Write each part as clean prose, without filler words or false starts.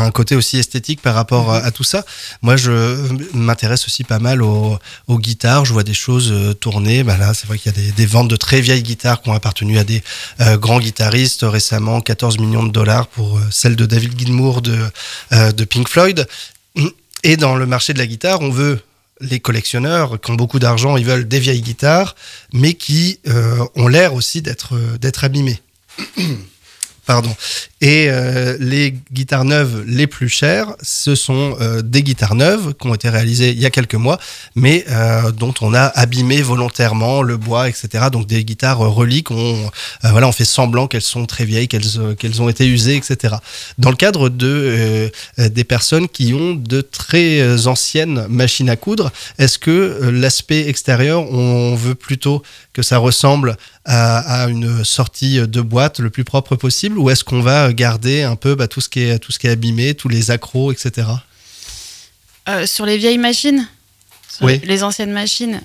un côté aussi esthétique par rapport à tout ça. Moi, je m'intéresse aussi pas mal aux guitares. Je vois des choses tourner. Là, c'est vrai qu'il y a des ventes de très vieilles guitares qui ont appartenu à des grands guitaristes. Récemment, 14 millions de dollars pour celle de David Gilmour de Pink Floyd. Et dans le marché de la guitare, on veut les collectionneurs qui ont beaucoup d'argent, ils veulent des vieilles guitares, mais qui ont l'air aussi d'être abîmées. Pardon. Et les guitares neuves les plus chères, ce sont des guitares neuves qui ont été réalisées il y a quelques mois, mais dont on a abîmé volontairement le bois, etc. Donc des guitares reliques, on fait semblant qu'elles sont très vieilles, qu'elles ont été usées, etc. Dans le cadre des personnes qui ont de très anciennes machines à coudre, est-ce que l'aspect extérieur, on veut plutôt que ça ressemble à une sortie de boîte le plus propre possible, ou est-ce qu'on va garder un peu tout ce qui est abîmé, tous les accros, etc. Sur les vieilles machines, oui. Les anciennes machines,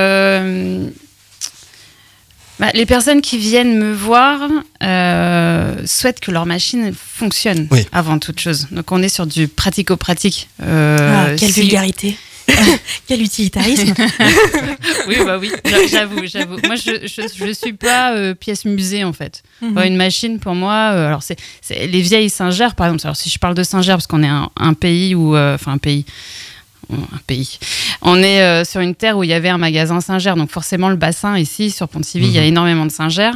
les personnes qui viennent me voir souhaitent que leur machine fonctionne, oui, avant toute chose. Donc on est sur du pratico-pratique. Quelle vulgarité. Quel utilitarisme. Oui, j'avoue. Moi, je suis pas pièce musée, en fait. Une machine, pour moi, alors c'est les vieilles Saint-Ger, par exemple. Alors, si je parle de Saint-Ger, parce qu'on est un pays où... un pays. On est sur une terre où il y avait un magasin Saint-Ger, donc forcément, le bassin, ici, sur Pontivy, il y a énormément de Saint-Ger.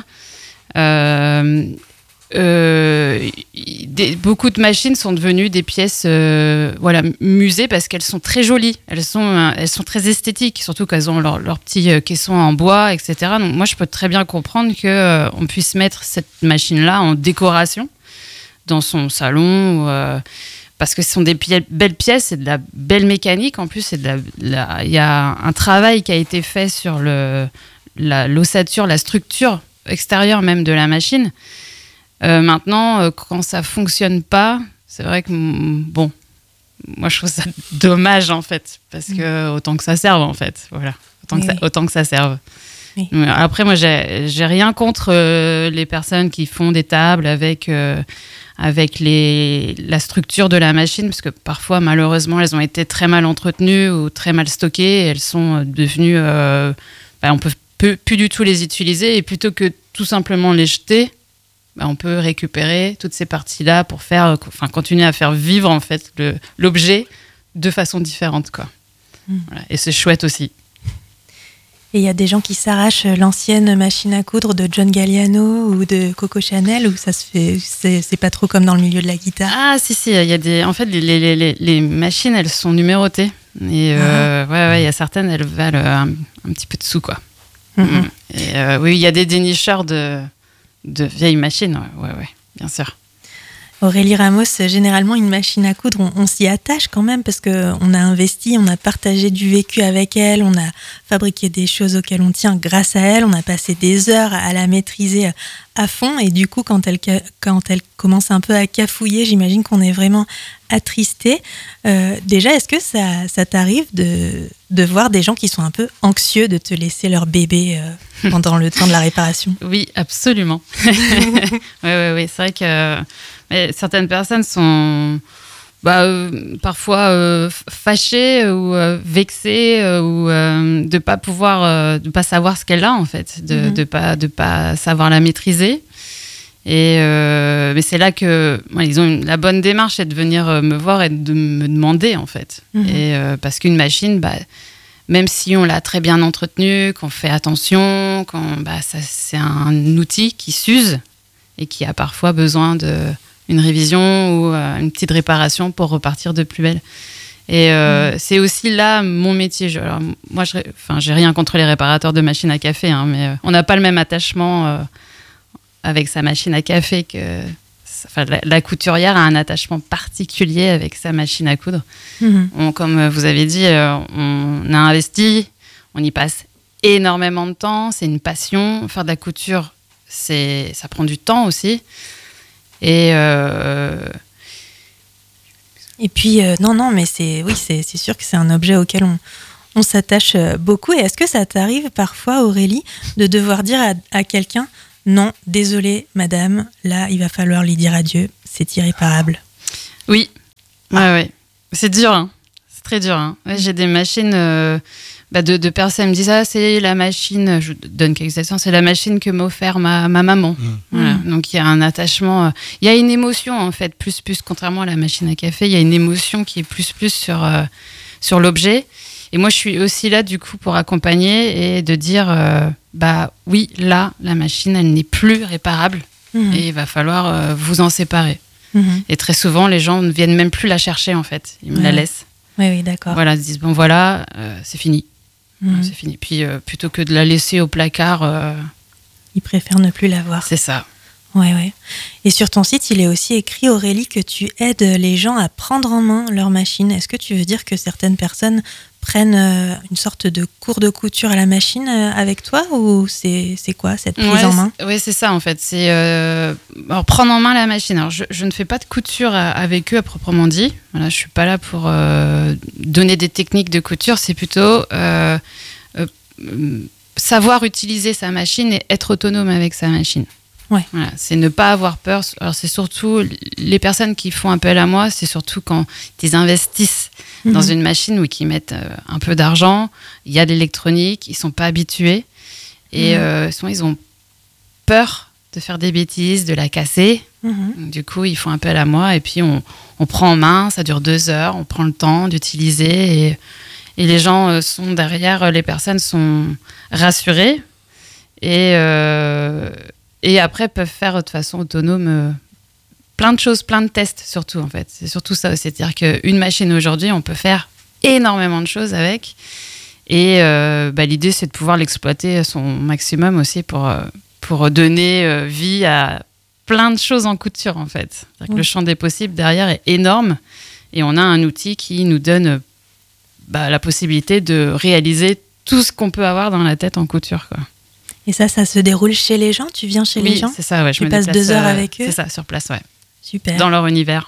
Beaucoup de machines sont devenues des pièces musées parce qu'elles sont très jolies, elles sont très esthétiques, surtout qu'elles ont leurs petits caissons en bois, etc. Donc moi je peux très bien comprendre qu'on puisse mettre cette machine-là en décoration dans son salon, parce que ce sont des belles pièces, c'est de la belle mécanique. En plus, il y a un travail qui a été fait sur l'ossature, la structure extérieure même de la machine. Maintenant, quand ça fonctionne pas, c'est vrai que moi je trouve ça dommage en fait, parce que autant que ça serve en fait, voilà, autant que ça serve. Oui. Après, moi j'ai rien contre les personnes qui font des tables avec la structure de la machine, parce que parfois malheureusement elles ont été très mal entretenues ou très mal stockées, et elles sont devenues, on peut plus du tout les utiliser, et plutôt que tout simplement les jeter, on peut récupérer toutes ces parties-là pour continuer à faire vivre en fait l'objet de façon différente, quoi. Voilà. Et c'est chouette aussi. Et il y a des gens qui s'arrachent l'ancienne machine à coudre de John Galliano ou de Coco Chanel, ou ça se fait, c'est pas trop comme dans le milieu de la guitare. Ah si, il y a en fait les machines, elles sont numérotées, et il y a certaines, elles valent un petit peu de sous, quoi. Et oui, il y a des dénicheurs de vieilles machines, ouais, bien sûr. Aurélie Ramos, généralement, une machine à coudre, on s'y attache quand même, parce qu'on a investi, on a partagé du vécu avec elle, on a fabriqué des choses auxquelles on tient grâce à elle, on a passé des heures à la maîtriser à fond, et du coup, quand elle commence un peu à cafouiller, j'imagine qu'on est vraiment attristé. Déjà, est-ce que ça t'arrive de voir des gens qui sont un peu anxieux de te laisser leur bébé pendant le temps de la réparation? Oui, absolument. Oui, c'est vrai que certaines personnes sont parfois fâchées ou vexées ou de pas savoir ce qu'elle a en fait, de pas savoir la maîtriser. Et mais c'est là que ils ont la bonne démarche, c'est de venir me voir et de me demander en fait. Et parce qu'une machine, même si on l'a très bien entretenue, qu'on fait attention, c'est un outil qui s'use et qui a parfois besoin d'une révision ou une petite réparation pour repartir de plus belle. Et c'est aussi là mon métier. Moi, j'ai rien contre les réparateurs de machines à café, mais on n'a pas le même attachement avec sa machine à café que... la couturière a un attachement particulier avec sa machine à coudre. Comme vous avez dit, on a investi, on y passe énormément de temps, c'est une passion. Faire de la couture, ça prend du temps aussi. Et puis, mais c'est sûr que c'est un objet auquel on s'attache beaucoup. Et est-ce que ça t'arrive parfois, Aurélie, de devoir dire à quelqu'un: non, désolée, madame, là, il va falloir lui dire adieu, c'est irréparable? Oui, C'est dur, hein. C'est très dur. Hein. Ouais, j'ai des machines de personnes me disent c'est la machine, je donne quelques exemples, c'est la machine que m'a offert ma maman. Voilà. Donc il y a un attachement, il y a une émotion en fait, plus, contrairement à la machine à café, il y a une émotion qui est plus sur l'objet. Et moi je suis aussi là du coup pour accompagner et de dire oui, là la machine elle n'est plus réparable et il va falloir vous en séparer. Et très souvent les gens ne viennent même plus la chercher en fait, ils me la laissent. Oui, d'accord. Voilà, ils se disent c'est fini. C'est fini. Puis plutôt que de la laisser au placard, ils préfèrent ne plus la voir. C'est ça. Ouais. Et sur ton site, il est aussi écrit, Aurélie, que tu aides les gens à prendre en main leur machine. Est-ce que tu veux dire que certaines personnes prennent une sorte de cours de couture à la machine avec toi, ou c'est quoi cette prise en main ? Oui, c'est ça en fait. C'est prendre en main la machine. Alors, je ne fais pas de couture avec eux à proprement dit. Voilà, je suis pas là pour donner des techniques de couture. C'est plutôt savoir utiliser sa machine et être autonome avec sa machine. Ouais. Voilà, c'est ne pas avoir peur. Alors c'est surtout les personnes qui font appel à moi, c'est surtout quand ils investissent dans une machine ou qui mettent un peu d'argent. Il y a de l'électronique, ils sont pas habitués et souvent ils ont peur de faire des bêtises, de la casser. Du coup, ils font appel à moi et puis on prend en main. Ça dure 2 heures. On prend le temps d'utiliser et les gens sont derrière. Les personnes sont rassurées et après peuvent faire de façon autonome plein de choses, plein de tests surtout en fait. C'est surtout ça, c'est-à-dire qu'une machine aujourd'hui, on peut faire énormément de choses avec. Et l'idée, c'est de pouvoir l'exploiter à son maximum aussi pour donner vie à plein de choses en couture en fait. C'est-à-dire que le champ des possibles derrière est énorme et on a un outil qui nous donne la possibilité de réaliser tout ce qu'on peut avoir dans la tête en couture, quoi. Et ça se déroule chez les gens ? Tu viens chez les gens ? Oui, c'est ça, ouais. Tu passes 2 heures avec eux ? C'est ça, sur place, ouais. Super. Dans leur univers.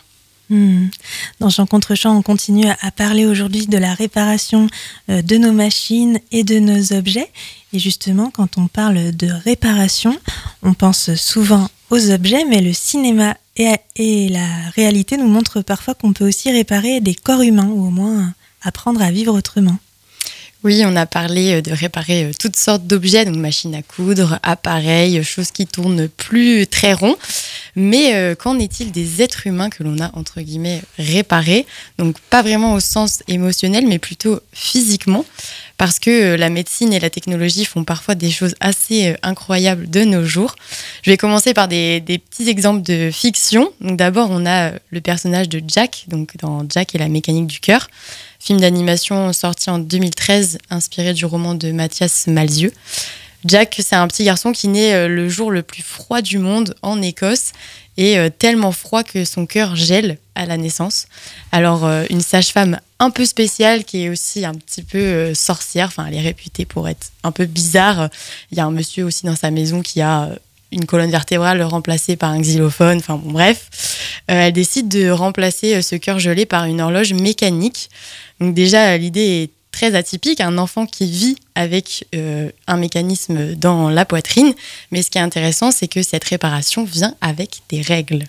Dans Chant contre Chant, on continue à parler aujourd'hui de la réparation de nos machines et de nos objets. Et justement, quand on parle de réparation, on pense souvent aux objets, mais le cinéma et la réalité nous montrent parfois qu'on peut aussi réparer des corps humains, ou au moins apprendre à vivre autrement. Oui, on a parlé de réparer toutes sortes d'objets, donc machines à coudre, appareils, choses qui tournent plus très rond. Mais qu'en est-il des êtres humains que l'on a, entre guillemets, réparés ? Donc pas vraiment au sens émotionnel, mais plutôt physiquement. Parce que la médecine et la technologie font parfois des choses assez incroyables de nos jours. Je vais commencer par des petits exemples de fiction. Donc d'abord, on a le personnage de Jack, donc dans Jack et la mécanique du cœur. Film d'animation sorti en 2013, inspiré du roman de Mathias Malzieu. Jack, c'est un petit garçon qui naît le jour le plus froid du monde en Écosse et tellement froid que son cœur gèle à la naissance. Alors, une sage-femme un peu spéciale qui est aussi un petit peu sorcière, enfin, elle est réputée pour être un peu bizarre. Il y a un monsieur aussi dans sa maison qui a une colonne vertébrale remplacée par un xylophone, enfin bon, bref. Elle décide de remplacer ce cœur gelé par une horloge mécanique. Donc déjà, l'idée est très atypique, un enfant qui vit avec un mécanisme dans la poitrine. Mais ce qui est intéressant, c'est que cette réparation vient avec des règles.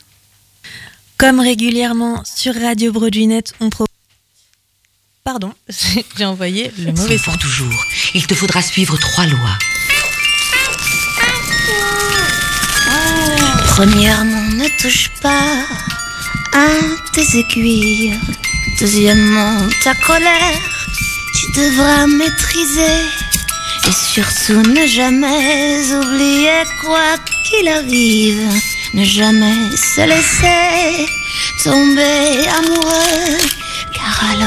Comme régulièrement sur Radio Broadwaynet, on propose... Pardon, j'ai envoyé le mauvais pour toujours. Il te faudra suivre 3 lois. Premièrement, ne touche pas à tes aiguilles. Deuxièmement, ta colère, tu devras maîtriser. Et surtout, ne jamais oublier quoi qu'il arrive. Ne jamais se laisser tomber amoureux, car alors